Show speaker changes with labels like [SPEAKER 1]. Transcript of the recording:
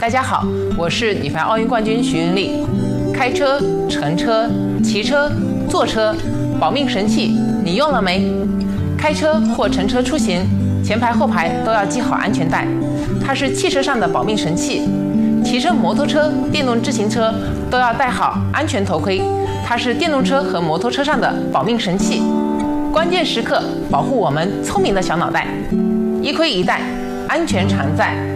[SPEAKER 1] 大家好，我是女排奥运冠军徐云丽。开车、乘车、骑车、坐车，保命神器你用了没？开车或乘车出行，前排后排都要系好安全带，它是汽车上的保命神器。骑车、摩托车、电动自行车都要戴好安全头盔，它是电动车和摩托车上的保命神器。关键时刻保护我们聪明的小脑袋，一盔一带，安全常在。